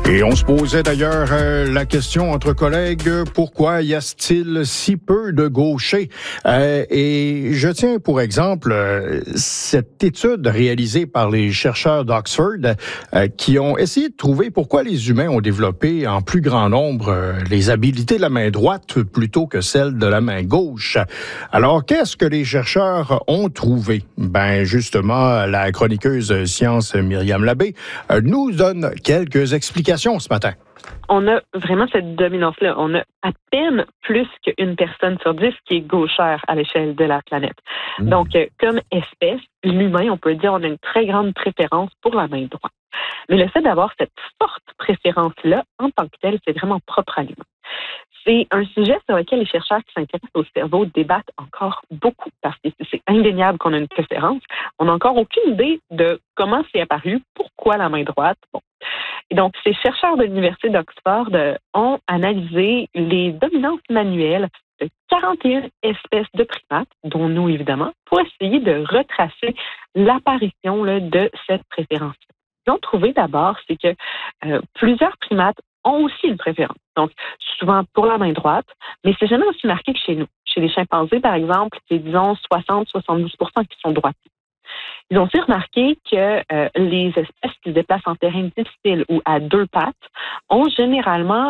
Et on se posait d'ailleurs la question entre collègues, pourquoi y a-t-il si peu de gauchers? Et je tiens pour exemple cette étude réalisée par les chercheurs d'Oxford qui ont essayé de trouver pourquoi les humains ont développé en plus grand nombre les habiletés de la main droite plutôt que celles de la main gauche. Alors, qu'est-ce que les chercheurs ont trouvé? Ben, justement, la chroniqueuse science Myriam Labbé nous donne quelques explications ce matin. On a vraiment cette dominance-là. On a à peine plus qu'une personne sur 10 qui est gauchère à l'échelle de la planète. Donc, comme espèce, l'humain, on peut dire, on a une très grande préférence pour la main droite. Mais le fait d'avoir cette forte préférence-là, en tant que telle, c'est vraiment propre à l'humain. C'est un sujet sur lequel les chercheurs qui s'intéressent au cerveau débattent encore beaucoup parce que c'est indéniable qu'on a une préférence. On n'a encore aucune idée de comment c'est apparu, pourquoi la main droite. Bon. Et donc, ces chercheurs de l'Université d'Oxford ont analysé les dominances manuelles de 41 espèces de primates, dont nous évidemment, pour essayer de retracer l'apparition de cette préférence. Ce qu'ils ont trouvé d'abord, c'est que plusieurs primates ont aussi une préférence. Donc, souvent pour la main droite, mais c'est jamais aussi marqué que chez nous. Chez les chimpanzés, par exemple, c'est disons 60-70% qui sont droitiers. Ils ont aussi remarqué que les espèces qui se déplacent en terrain difficile ou à deux pattes ont généralement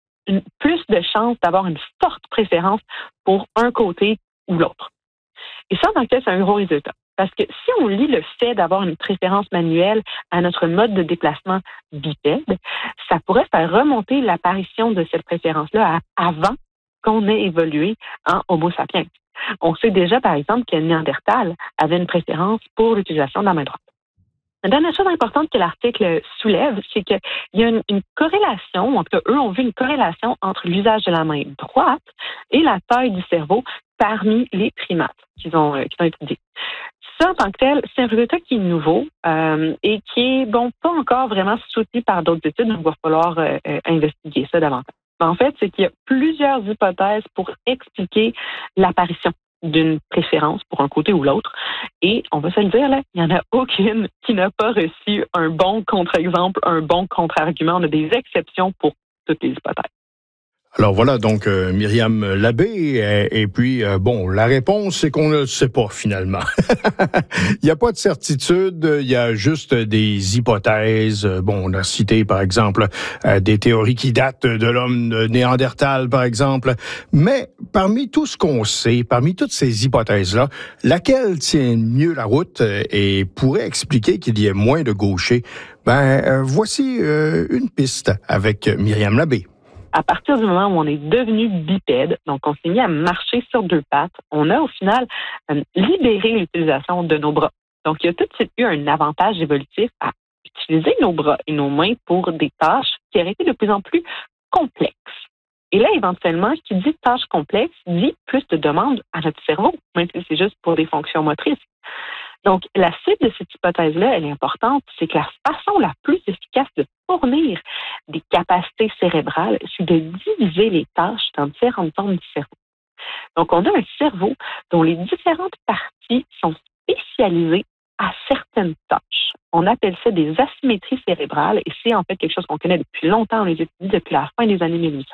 plus de chances d'avoir une forte préférence pour un côté ou l'autre. Et ça, en tant que tel, c'est un gros résultat. Parce que si on lie le fait d'avoir une préférence manuelle à notre mode de déplacement bipède, ça pourrait faire remonter l'apparition de cette préférence-là avant qu'on ait évolué en Homo sapiens. On sait déjà, par exemple, que Néandertal avait une préférence pour l'utilisation de la main droite. La dernière chose importante que l'article soulève, c'est qu'il y a une corrélation, en tout cas, eux ont vu une corrélation entre l'usage de la main droite et la taille du cerveau parmi les primates qu'ils ont étudiés. Ça, en tant que tel, c'est un résultat qui est nouveau et qui est, pas encore vraiment soutenu par d'autres études, donc il va falloir investiguer ça davantage. En fait, c'est qu'il y a plusieurs hypothèses pour expliquer l'apparition d'une préférence pour un côté ou l'autre. Et on va se le dire, là, il n'y en a aucune qui n'a pas reçu un bon contre-exemple, un bon contre-argument. On a des exceptions pour toutes les hypothèses. Alors voilà, donc Myriam Labbé, et puis la réponse, c'est qu'on ne le sait pas finalement. Il n'y a pas de certitude, il y a juste des hypothèses. On a cité par exemple des théories qui datent de l'homme de Néandertal par exemple. Mais parmi tout ce qu'on sait, parmi toutes ces hypothèses-là, laquelle tient mieux la route et pourrait expliquer qu'il y ait moins de gauchers? Voici une piste avec Myriam Labbé. À partir du moment où on est devenu bipède, donc on s'est mis à marcher sur deux pattes, on a au final libéré l'utilisation de nos bras. Donc, il y a tout de suite eu un avantage évolutif à utiliser nos bras et nos mains pour des tâches qui auraient été de plus en plus complexes. Et là, éventuellement, qui dit tâches complexes dit plus de demandes à notre cerveau, même si c'est juste pour des fonctions motrices. Donc, la suite de cette hypothèse-là, elle est importante, c'est que la façon la plus efficace de fournir des capacités cérébrales, c'est de diviser les tâches dans différentes zones du cerveau. Donc, on a un cerveau dont les différentes parties sont spécialisées à certaines tâches. On appelle ça des asymétries cérébrales et c'est en fait quelque chose qu'on connaît depuis longtemps, on les étudie depuis la fin des années 1800.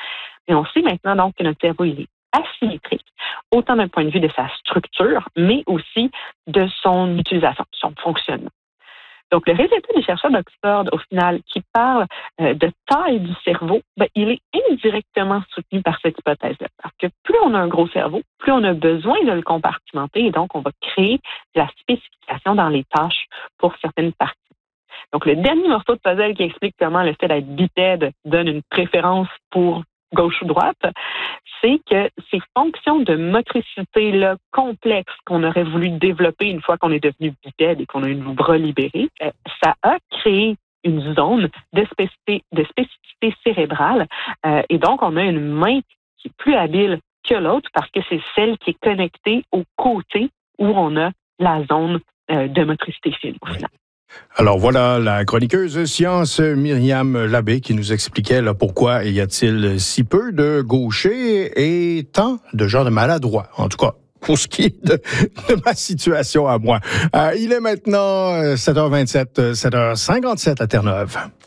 Et on sait maintenant donc que notre cerveau, il est asymétrique, autant d'un point de vue de sa structure, mais aussi de son utilisation, son fonctionnement. Donc, le résultat des chercheurs d'Oxford, au final, qui parle de taille du cerveau, il est indirectement soutenu par cette hypothèse-là. Parce que plus on a un gros cerveau, plus on a besoin de le compartimenter et donc on va créer de la spécification dans les tâches pour certaines parties. Donc, le dernier morceau de puzzle qui explique comment le fait d'être bipède donne une préférence pour gauche ou droite, c'est que ces fonctions de motricité-là complexes qu'on aurait voulu développer une fois qu'on est devenu bipède et qu'on a eu nos bras libérés, ça a créé une zone de spécificité cérébrale et donc on a une main qui est plus habile que l'autre parce que c'est celle qui est connectée au côté où on a la zone de motricité fine au final. Alors voilà la chroniqueuse science Myriam Labbé qui nous expliquait pourquoi y a-t-il si peu de gauchers et tant de gens de maladroits, en tout cas pour ce qui est de ma situation à moi. Il est maintenant 7h27, 7h57 à Terre-Neuve.